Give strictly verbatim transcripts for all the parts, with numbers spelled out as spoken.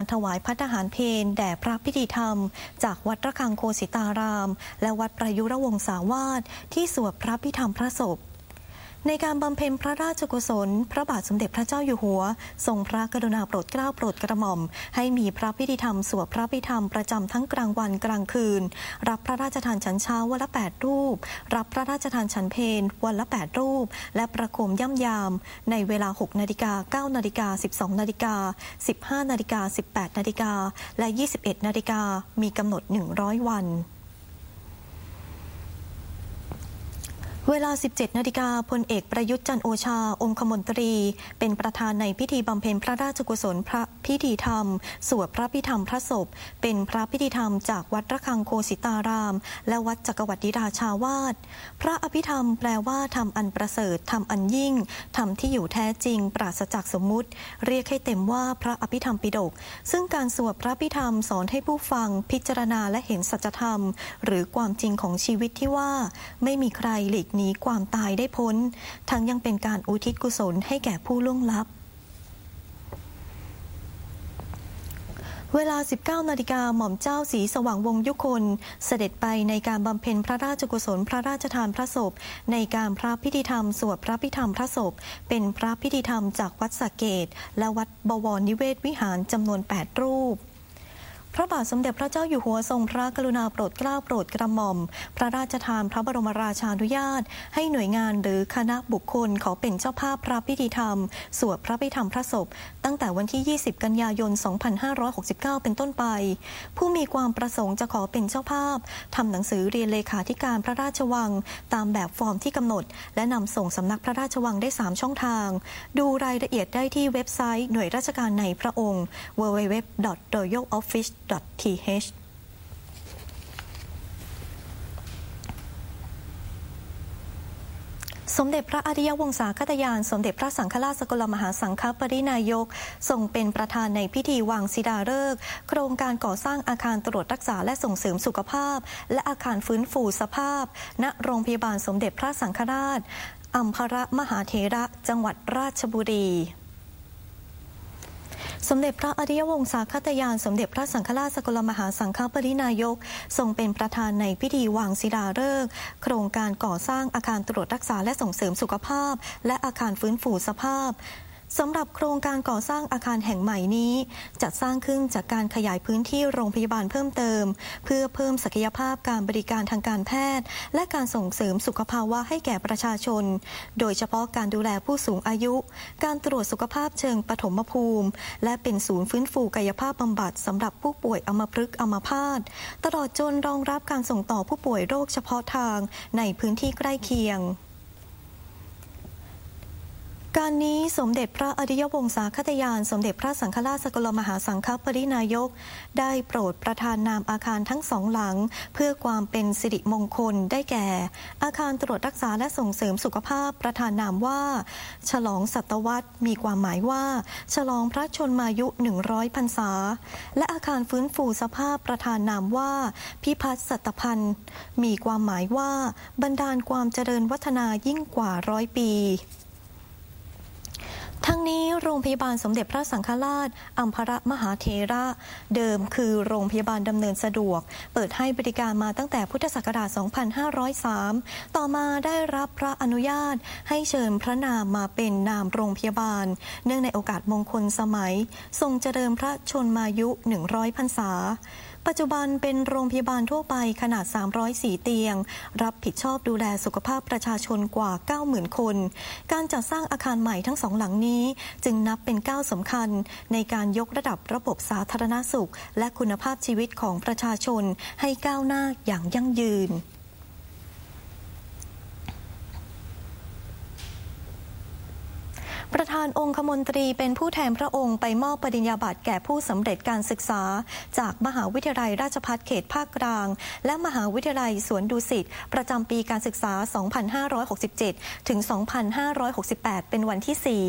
ถวายภัตตาหารเพลแด่พระพิธีธรรมจากวัดระฆังโคสิตารามและวัดประยุรวงศาวาสที่สวดพระพิธรรมพระศพในการบำเพ็ญพระราชกุศลพระบาทสมเด็จพระเจ้าอยู่หัวทรงพระกรุณาโปรดเกล้าโปรดกระหม่อมให้มีพระพิธีธรรมสวดพระพิธรรมประจำทั้งกลางวันกลางคืนรับพระราชทานฉันเช้าวันละแปดรูปรับพระราชทานฉันเพลวันละแปดรูปและประโคมย่ำยามในเวลาหกนาฬิกาเก้านาฬิกาสิบสองนาฬิกาสิบห้านาฬิกาสิบแปดนาฬิกาและยี่สิบเอ็ดนาฬิกามีกำหนดหนึ่งร้อยวันเวลา สิบเจ็ดนาฬิกาพลเอกประยุทธ์จันทร์โอชาองคมนตรีเป็นประธานในพิธีบำเพ็ญพระราชกุศลพระพิธีธรรมสวดพระพิธรรมพระศพเป็นพระพิธีธรรมจากวัดระฆังโคสิตารามและวัดจักรวรรดิราชาวาสพระอภิธรรมแปลว่าธรรมอันประเสริฐธรรมอันยิ่งธรรมที่อยู่แท้จริงปราศจากสมมุติเรียกให้เต็มว่าพระอภิธรรมปิฎกซึ่งการสวดพระพิธรรมสอนให้ผู้ฟังพิจารณาและเห็นสัจธรรมหรือความจริงของชีวิตที่ว่าไม่มีใครหลีกหนีความตายได้พ้นทั้งยังเป็นการอุทิศกุศลให้แก่ผู้ล่วงลับเวลา สิบเก้านาฬิกาหม่อมเจ้าศรีสว่างวงศ์ยุคนเสด็จไปในการบำเพ็ญพระราชกุศลพระราชทานพระศพในการพระพิธีธรรมสวดพระพิธรรมพระศพเป็นพระพิธีธรรมจากวัดสระเกษและวัดบวรนิเวศวิหารจำนวนแปดรูปพระบาทสมเด็จพระเจ้าอยู่หัวทรงพระกรุณาโปรดเกล้าโปรดกระหม่อมพระราชทานพระบรมราชานุญาตให้หน่วยงานหรือคณะบุคคลขอเป็นเจ้าภาพพระพิธีธรรมสวดพระพิธรรมพระศพตั้งแต่วันที่ยี่สิบกันยายนสองพันห้าร้อยหกสิบเก้าเป็นต้นไปผู้มีความประสงค์จะขอเป็นเจ้าภาพทำหนังสือเรียนเลขาธิการพระราชวังตามแบบฟอร์มที่กำหนดและนำส่งสำนักพระราชวังได้สามช่องทางดูรายละเอียดได้ที่เว็บไซต์หน่วยราชการในพระองค์ ดับเบิลยู ดับเบิลยู ดับเบิลยู ดอท รอยัล ออฟฟิศ ดอท ที เอชสมเด็จพระอริยวงศาคตยานสมเด็จพระสังฆราชสกลมหาสังฆปรินายกทรงเป็นประธานในพิธีวางศิลาฤกษ์โครงการก่อสร้างอาคารตรวจรักษาและส่งเสริมสุขภาพและอาคารฟื้นฟูสภาพณโรงพยาบาลสมเด็จพระสังฆราชอัมพรมหาเถระจังหวัดราชบุรีสมเด็จพระอริยวงศาคตยานสมเด็จพระสังฆราชสกลมหาสังฆปรินายกทรงเป็นประธานในพิธีวางศิลาฤกษ์โครงการก่อสร้างอาคารตรวจรักษาและส่งเสริมสุขภาพและอาคารฟื้นฟูสภาพสำหรับโครงการก่อสร้างอาคารแห่งใหม่นี้จัดสร้างขึ้นจากการขยายพื้นที่โรงพยาบาลเพิ่มเติมเพื่อเพิ่มศักยภาพการบริการทางการแพทย์และการส่งเสริมสุขภาวะให้แก่ประชาชนโดยเฉพาะการดูแลผู้สูงอายุการตรวจสุขภาพเชิงปฐมภูมิและเป็นศูนย์ฟื้นฟูกายภาพบำบัดสำหรับผู้ป่วยอัมพฤกษ์อัมพาตตลอดจนรองรับการส่งต่อผู้ป่วยโรคเฉพาะทางในพื้นที่ใกล้เคียงการนี้สมเด็จพระอริยวงศาคตยานสมเด็จพระสังฆราชสกลมหาสังฆปรินายกได้โปรดประทานนามอาคารทั้งสองหลังเพื่อความเป็นสิริมงคลได้แก่อาคารตรวจรักษาและส่งเสริมสุขภาพประทานนามว่าฉลองศตวรรษมีความหมายว่าฉลองพระชนมายุหนึ่งร้อยพรรษาและอาคารฟื้นฟูสภาพประทานนามว่าพิพัฒน์สัตพันธ์มีความหมายว่าบรรดาลความเจริญวัฒนายิ่งกว่าร้อยปีทั้งนี้โรงพยาบาลสมเด็จพระสังฆราชอัมพรมหาเถระเดิมคือโรงพยาบาลดำเนินสะดวกเปิดให้บริการมาตั้งแต่พุทธศักราช สองพันห้าร้อยสาม ต่อมาได้รับพระอนุญาตให้เชิญพระนามมาเป็นนามโรงพยาบาลเนื่องในโอกาสมงคลสมัยทรงเจริญพระชนมายุหนึ่งร้อยพรรษาปัจจุบันเป็นโรงพยาบาลทั่วไปขนาดสามร้อยสี่เตียงรับผิดชอบดูแลสุขภาพประชาชนกว่า เก้าหมื่น คนการจัดสร้างอาคารใหม่ทั้งสองหลังนี้จึงนับเป็นก้าวสำคัญในการยกระดับระบบสาธารณสุขและคุณภาพชีวิตของประชาชนให้ก้าวหน้าอย่างยั่งยืนประธานองคมนตรีเป็นผู้แทนพระองค์ไปมอบปริญญาบัตรแก่ผู้สำเร็จการศึกษาจากมหาวิทยาลัยราชภัฏเขตภาคกลางและมหาวิทยาลัยสวนดุสิตประจำปีการศึกษา สองพันห้าร้อยหกสิบเจ็ด ถึง สองพันห้าร้อยหกสิบแปด เป็นวันที่ สี่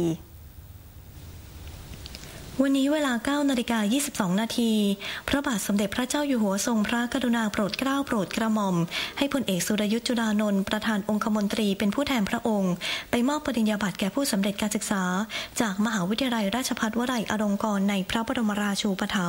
วันนี้เวลา เก้านาฬิกายี่สิบสอง นาทีพระบาทสมเด็จพระเจ้าอยู่หัวทรงพระกรุณาโปรดเกล้าโปรดกระหม่อมให้พลเอกสุรยุทธจุลานนท์ประธานองคมนตรีเป็นผู้แทนพระองค์ไปมอบปริญญาบัตรแก่ผู้สำเร็จการศึกษาจากมหาวิทยาลัยราชภัฏวลัยอลงกรณ์ในพระบรมราชูปถัมภ์